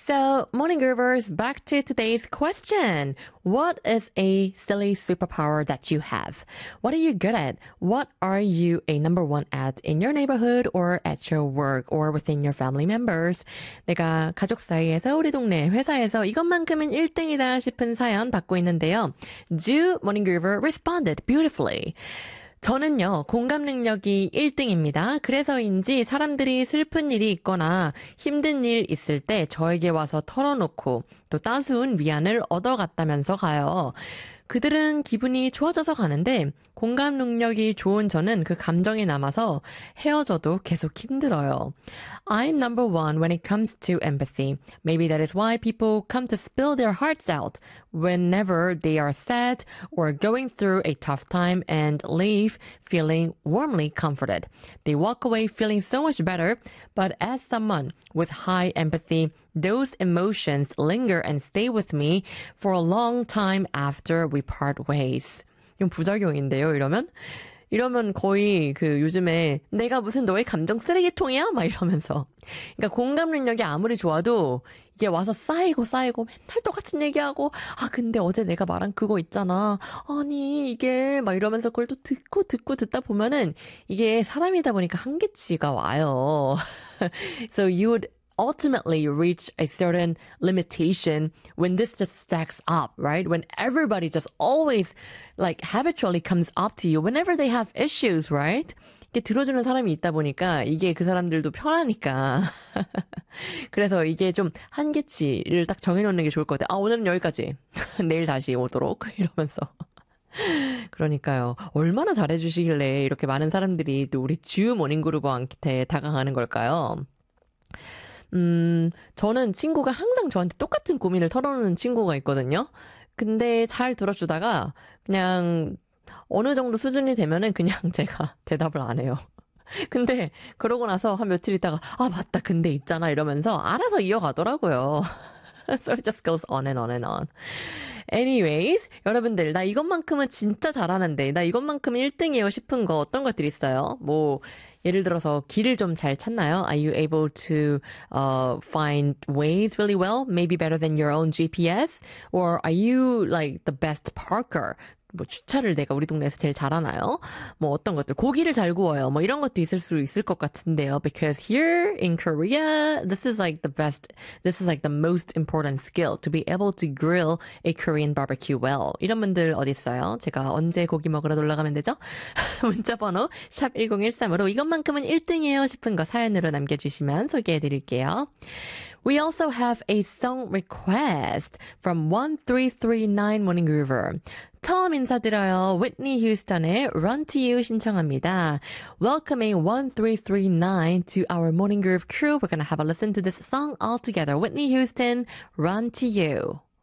So, morning groovers, back to today's question. What is a silly superpower that you have? What are you good at? What are you a number one at in your neighborhood or at your work or within your family members? 내가 가족 사이에서 우리 동네 회사에서 이것만큼은 1등이다 싶은 사연 받고 있는데요. Ju Morning Groover responded beautifully. 저는요, 공감 능력이 1등입니다. 그래서인지 사람들이 슬픈 일이 있거나 힘든 일 있을 때 저에게 와서 털어놓고 또 따스운 위안을 얻어갔다면서 가요. 그들은 기분이 좋아져서 가는데 공감 능력이 좋은 저는 그 감정이 남아서 헤어져도 계속 힘들어요. I'm number one when it comes to empathy. Maybe that is why people come to spill their hearts out whenever they are sad or going through a tough time and leave feeling warmly comforted. They walk away feeling so much better, but as someone with high empathy, those emotions linger and stay with me for a long time after we part ways. 이건 부작용인데요, 이러면 거의 그 요즘에 내가 무슨 너의 감정 쓰레기통이야? 막 이러면서. 그러니까 공감 능력이 아무리 좋아도 이게 와서 쌓이고 맨날 똑같은 얘기하고 근데 어제 내가 말한 그거 있잖아. 아니 이게 막 이러면서 그걸 또 듣다 보면은 이게 사람이다 보니까 한계치가 와요. So you would ultimately reach a certain limitation when this just stacks up, right? When everybody just always like habitually comes up to you whenever they have issues, right? 이게 들어주는 사람이 있다 보니까 이게 그 사람들도 편하니까. 그래서 이게 좀 한계치를 딱 정해놓는 게 좋을 것 같아요. 오늘은 여기까지. 내일 다시 오도록 이러면서. 그러니까요. 얼마나 잘해주시길래 이렇게 많은 사람들이 또 우리 주 모닝그루버한테 다가가는 걸까요? 저는 친구가 항상 저한테 똑같은 고민을 털어놓는 친구가 있거든요. 근데 잘 들어주다가 그냥 어느 정도 수준이 되면은 그냥 제가 대답을 안 해요. 근데 그러고 나서 한 며칠 있다가 맞다 근데 있잖아 이러면서 알아서 이어가더라고요. So it just goes on and on and on. Anyways, 여러분들 나 이것만큼은 진짜 잘하는데 나 이것만큼은 1등이에요 싶은 거 어떤 것들이 있어요? 뭐 예를 들어서 길을 좀 잘 찾나요? Are you able to find ways really well? Maybe better than your own GPS? Or are you like the best parker? 뭐 주차를 내가 우리 동네에서 제일 잘하나요? 뭐 어떤 것들 고기를 잘 구워요. 뭐 이런 것도 있을 수 있을 것 같은데요. Because here in Korea, this is like the most important skill to be able to grill a Korean barbecue well. 이런 분들 어디 있어요? 제가 언제 고기 먹으러 놀러 가면 되죠? 문자 번호 샵 1013으로 이것만큼은 1등이에요 싶은 거 사연으로 남겨주시면 소개해드릴게요. We also have a song request from 1339 Morning Groover. 처음 인사드려요. Whitney Houston의 Run to You 신청합니다. Welcoming 1339 to our Morning Groove crew. We're going to have a listen to this song all together. Whitney Houston, Run to You.